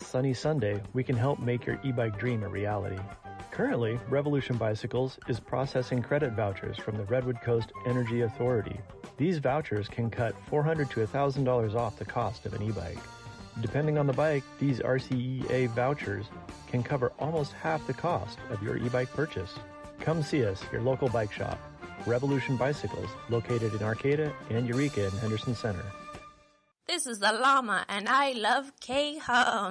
sunny Sunday, we can help make your e-bike dream a reality. Currently, Revolution Bicycles is processing credit vouchers from the Redwood Coast Energy Authority. These vouchers can cut $400 to $1,000 off the cost of an e-bike. Depending on the bike, these RCEA vouchers can cover almost half the cost of your e-bike purchase. Come see us, your local bike shop. Revolution Bicycles, located in Arcata and Eureka in Henderson Center. This is the llama, and I love K-Hum.